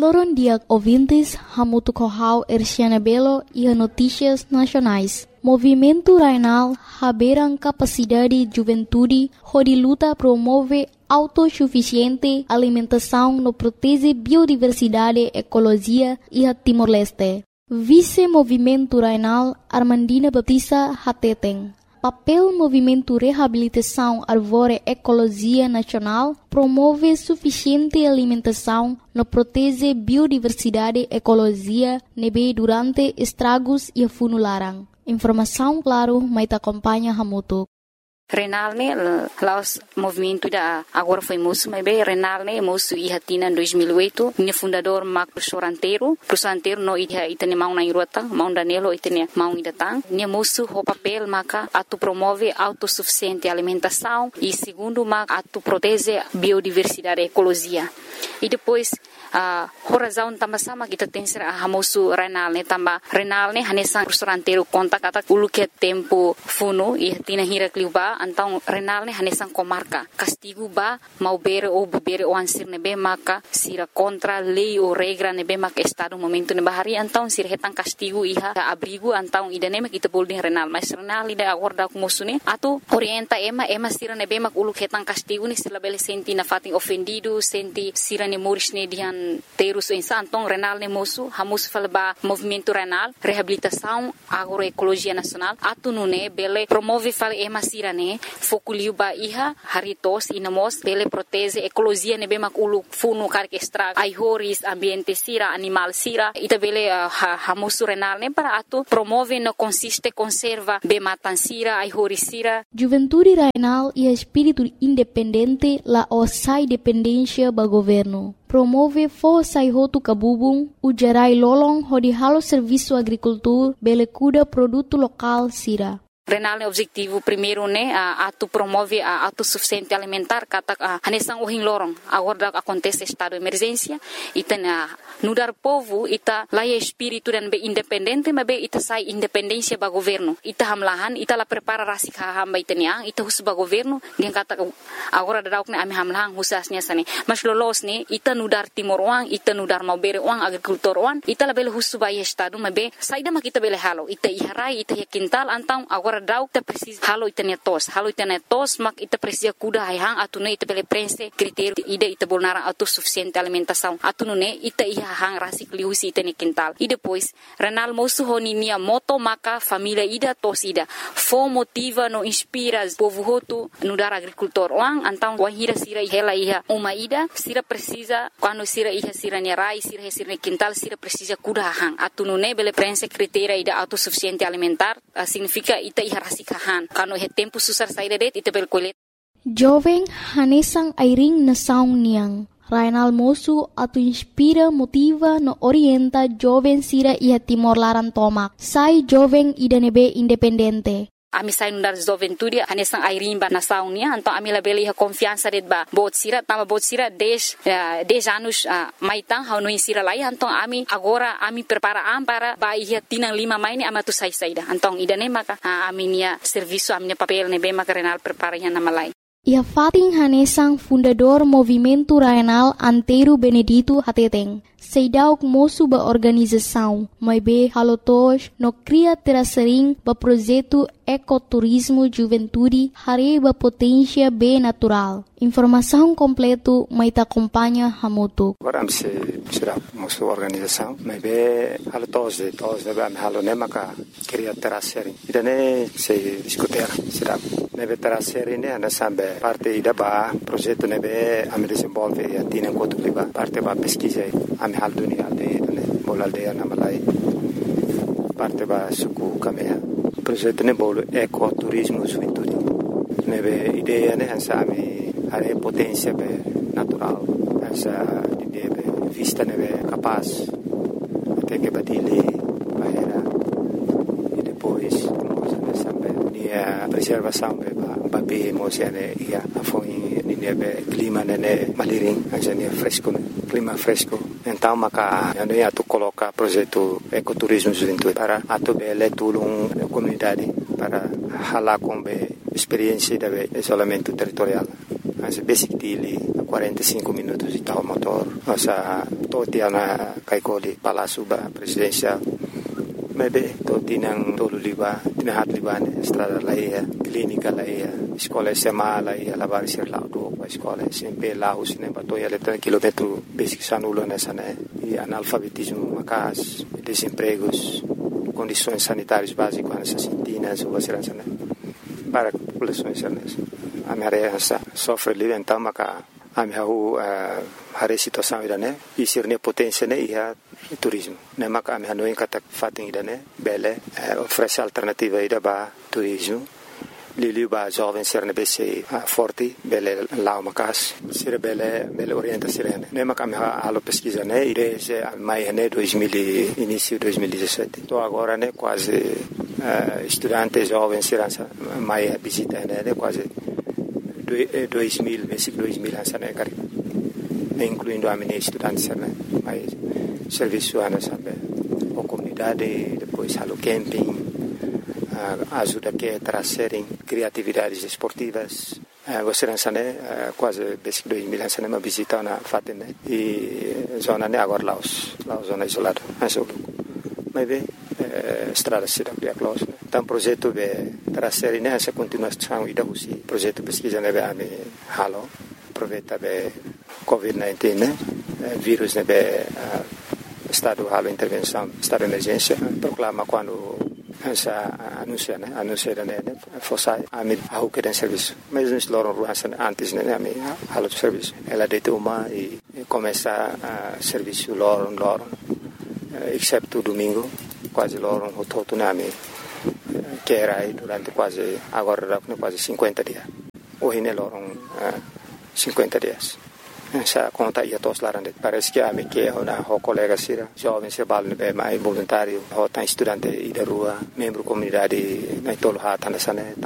Loron dia ouvintes, Hamutu Kohau, Erciana Belo e a Notícias Nacionais. Movimento Rainal, haberam capacidade de juventude, onde luta promove autossuficiente alimentação no protege biodiversidade, ecologia e a Timor-Leste. Vice-Movimento Rainal, Armandina Batista Hateten. Papel Movimento Reabilitação Arvore Ecologia Nacional promove suficiente alimentação no protege biodiversidade, ecologia, nebe durante estragos e funularam. Informação, claro, mas acompanha Hamutu. Renal ne laos movimento da agora foi moço, mas bem Renal ne moço e hatina em 2008, ne fundador Mac Professor Anteiro no itene mau na irota, mau Danilo itene mau idatang, ne moço o papel maca atu promove autossuficiente alimentação e segundo maca atu protege biodiversidade, ecologia. E depois a razão também sama kita tem ser a moço Renal ne tamba Renal ne hanesan Professor Anteiro conta kata ulu que tempo funo e hatina hira kliuba então Renal ne hanesan comarca castigo ba mau bere o ansir nebe maka sira contra lei ou regra nebe maka estado momento ne bahari então sira hetan castigo iha abrigo então idane kita boleh Renal mas Renal ida agora com moço ne atu orienta ema sira nebe maka ulu hetan castigo ne sila bele senti na fatin ofendido senti sira ne moris ne dihan terus então Renal ne moço hamus falba movimento Renal reabilitação agroecologia nacional atu nune bele promove fal ema sira ne fokuliu ba iha haritos inamos bele protege ecologia nebe mak ulu funu karke extra ai horis ambiente sira animal sira ita bele hamusu Renal ne para atu promove no consiste conserva be matan sira ai horis sira Juventude Rainal e espírito independente la osai dependência ba governo promove força e roto cabubung o gerai lolong hodi halo serviço agricultura bele cuida produto local sira Renal ne objetivo primeiro ne atu promove a autossuficiente alimentar kata hanesan ohin lorong agora acontece estado de emergência ita nudar povo ita laia espírito dan be independente mas be ita sai independência ba governo ita hamlahan ita la prepara rasik hamba itania ita hus ba governo dia kata agora dauk ne ami hamlahan husasnya sane mas lolos ne ita nudar timor wang ita nudar mau bere wang agricultor wang ita la bele hus ba estado mas be saida makita bele halo ita iharai ita quintal antang agora dauk ta precisa halo itania tos mak ita precisa kuda hang atune ita bele prense critério ida ita bolnara autossuficiente alimentação atune ita hang rasik liusi itani quintal e depois Renal moço honinia moto maka família ida tos ida fo motiva no inspira povo hotu no dar agricultor wang antang wahira sira hela iha uma ida sira precisa quando sira iha sira nerai sira quintal sira precisa kuda hang atune bele prense critério ida autossuficiente alimentar significa ita iha rasik hang quando he tempo susar saída det ita bel kolet jovem hanesang airing na saung niang Rainal moço atu inspira, motiva, no orienta jovem sira ia Timor Laran tomak. Sai jovem ida nebe independente. Ami sai nundar juventude hanesang airimba na saunia então ami la beli ha confiança det ba bot sira 10 anos maitang hau no insira lai então ami agora ami prepara para ba ia tinang 5 maini ama tu sai saida então ida ne maka ami nia serviço ami papel ne be maka Renal prepara ya nama lai Ia fating hanesang fundador Movimento Rainal Anteiro Benedito Hateteng. Seidauk moço ba organização, mas be halotos no cria terasering ba projeto ecoturismo juventude hare ba potência be natural. Informação completo mas ta acompanha Hamutu. Agora se será moço organização, mas be halotos de ba halo ne maka cria terasering. Idane se discutir será nebe terasering ne ana sambe parte ida ba projeto nebe am desenvolve e atine kotu liba parte ba pesquisa am hal dunia aldeia bol aldeia na malai parte ba suku kamea projeto ne bol ecoturismo juventude nebe ideia ne ansami are potência be natural essa ideia be vista nebe capaz até que badile bahera e depois nessa be a preservação be babe mosiane ia foi nebe clima nene maliring ajane fresco clima fresco então maka ane atu coloca projeto ecoturismo juventude para atu bele tulung comunidade para hala combe experiência de isolamento territorial as basic dili 45 minutos de tal motor Nossa totiana kaikoli Palácio Presidencial. Maybe totinang tolo liba, tinahat liban, estrada laia, clínica laia, escola SMA laia, lavar ser lá do escola SMP lá o cinema to ia letra quilômetro basic sanulo nessa né e analfabetismo macas, desempregos, condições sanitárias básicas nessas sintinas ou assim né para a população nessa a minha área sofre livre então maca a minha a situação ida né e ser ne potência né e a turismo né maca a minha não encata fatem ida né bele oferece alternativa ida ba turismo Lili ba jovem ser ne bese forte bele lá uma casa ser bele orienta sirene né maca a minha alo pesquisa né e desde mai né 2000 início 2017 tô agora né quase estudantes jovens serança mai visita né quase 2000 mês 2000 essa né cara incluindo a minha estudante né mais serviço ana sabe a comunidade depois halo camping ajuda que trazerem criatividades esportivas você né quase desde 2000 essa né uma visita na fatem né e zona né agora lá zona isolada mas bem estrada cidade é close então projeto de trazer né essa continuação e da usi projeto pesquisa né a me halo aproveita de COVID-19 né vírus né estado halo intervenção estado de emergência proclama quando essa anuncia né fosse a me a que tem serviço mas nos loram ruas antes né a me halo de serviço ela deita uma e começa a serviço loram exceto domingo quase loram o todo nome que era aí durante quase agora quase 50 dias hoje né loram 50 dias essa conta ia todos lá parece que a me que uma colega sira jovem se balne bem mais voluntário ou tá estudante da rua membro comunidade na tolo hata nessa né